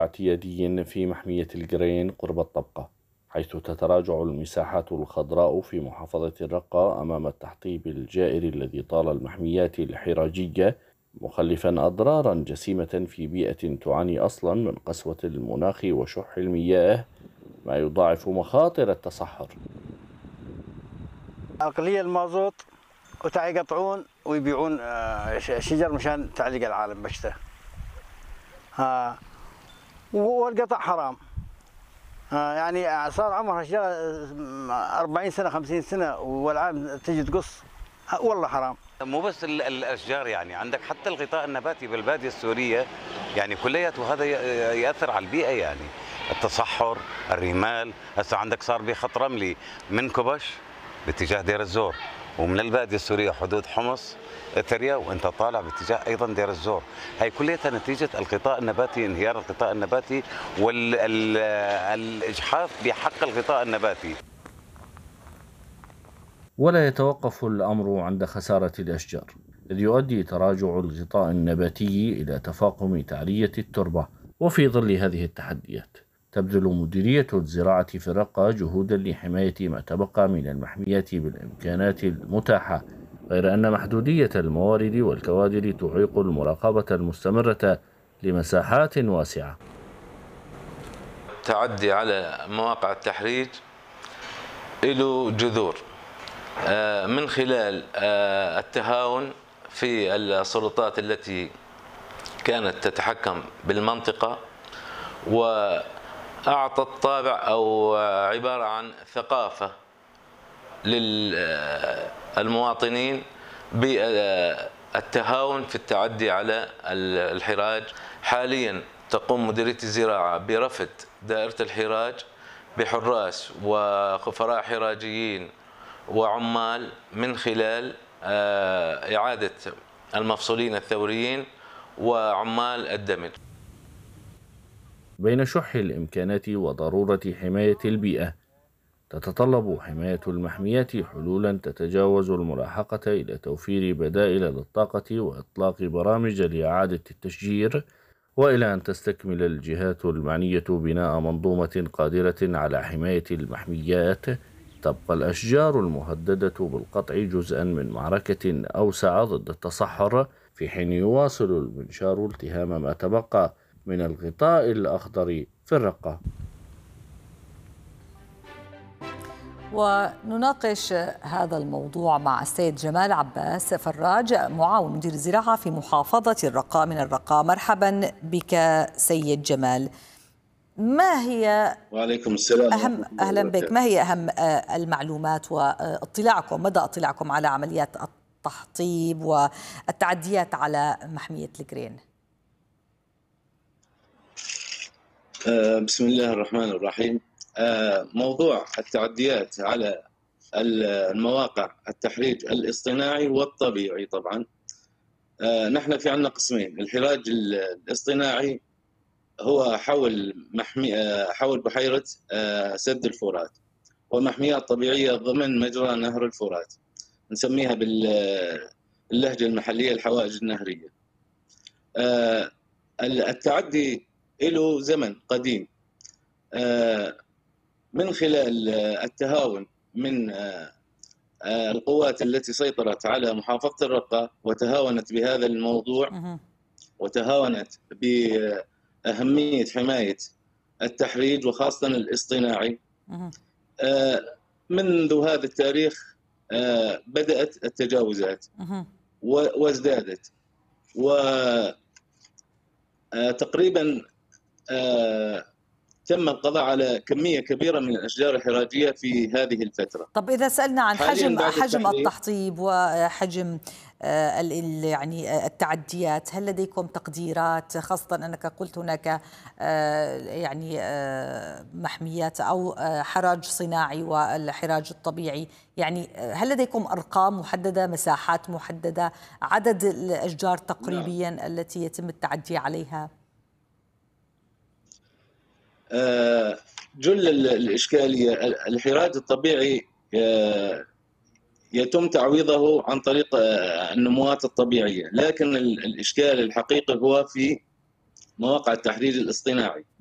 اعتيادي في محمية القرين قرب الطبقة، حيث تتراجع المساحات الخضراء في محافظة الرقة أمام التحطيب الجائر الذي طال المحميات الحراجية، مخلفا أضرارا جسيمة في بيئة تعاني أصلا من قسوة المناخ وشح المياه، ما يضاعف مخاطر التصحر. أقلية المازوت وتاع يقطعون ويبيعون شجر مشان تعليق العالم بشته. والقطع حرام. يعني صار عمرها شجرة 40 سنة 50 سنة والعالم تجي تقص، والله حرام. مو بس الاشجار، يعني عندك حتى الغطاء النباتي بالباديه السوريه، يعني كلياته هذا ياثر على البيئه، يعني التصحر، الرمال. هسه عندك صار بخط رملي من كبش باتجاه دير الزور، ومن الباديه السوريه حدود حمص ثريا وانت طالع باتجاه ايضا دير الزور. هي كليتها نتيجه الغطاء النباتي، انهيار الغطاء النباتي والاجحاف بحق الغطاء النباتي. ولا يتوقف الأمر عند خسارة الأشجار، إذ يؤدي تراجع الغطاء النباتي إلى تفاقم تعرية التربة. وفي ظل هذه التحديات تبذل مديرية الزراعة في الرقة جهودا لحماية ما تبقى من المحميات بالإمكانات المتاحة، غير أن محدودية الموارد والكوادر تعيق المراقبة المستمرة لمساحات واسعة. التعدي على مواقع التحريج له جذور من خلال التهاون في السلطات التي كانت تتحكم بالمنطقة، وأعطت طابع أو عبارة عن ثقافة للمواطنين بالتهاون في التعدي على الحراج. حاليا تقوم مديرية الزراعة برفد دائرة الحراج بحراس وخفراء حراجيين وعمال من خلال إعادة المفصولين الثوريين وعمال الدمج. بين شح الإمكانات وضرورة حماية البيئة، تتطلب حماية المحميات حلولا تتجاوز الملاحقة إلى توفير بدائل للطاقة وإطلاق برامج لإعادة التشجير، وإلى أن تستكمل الجهات المعنية بناء منظومة قادرة على حماية المحميات. تبقى الأشجار المهددة بالقطع جزءا من معركة أوسع ضد التصحر، في حين يواصل المنشار التهام ما تبقى من الغطاء الأخضر في الرقة. ونناقش هذا الموضوع مع السيد جمال عباس فراج، معاون مدير الزراعة في محافظة الرقة من الرقة. مرحبا بك سيد جمال. ما هي وعليكم السلام أهلا بك. ما هي أهم المعلومات واطلاعكم، مدى اطلاعكم على عمليات التحطيب والتعديات على محمية القرين؟ بسم الله الرحمن الرحيم. موضوع التعديات على المواقع التحريج الاصطناعي والطبيعي، طبعا نحن في عندنا قسمين. الحراج الاصطناعي هو حول بحيرة سد الفرات، ومحميات طبيعية ضمن مجرى نهر الفرات، نسميها باللهجة المحلية الحوائج النهرية. التعدي له زمن قديم من خلال التهاون من القوات التي سيطرت على محافظة الرقة وتهاونت بهذا الموضوع، وتهاونت بأهمية حماية التحريج وخاصة الاصطناعي. منذ هذا التاريخ بدأت التجاوزات وازدادت، وتقريبا تم القضاء على كمية كبيرة من الأشجار الحراجية في هذه الفترة. طب إذا سألنا عن حجم التحطيب وحجم يعني التعديات، هل لديكم تقديرات، خاصة أنك قلت هناك يعني محميات أو حراج صناعي والحراج الطبيعي، يعني هل لديكم أرقام محددة، مساحات محددة، عدد الأشجار تقريبيا التي يتم التعدي عليها؟ جل الإشكالية الحراج الطبيعي يتم تعويضه عن طريق النموات الطبيعية، لكن الإشكال الحقيقي هو في مواقع التحليل الاصطناعي.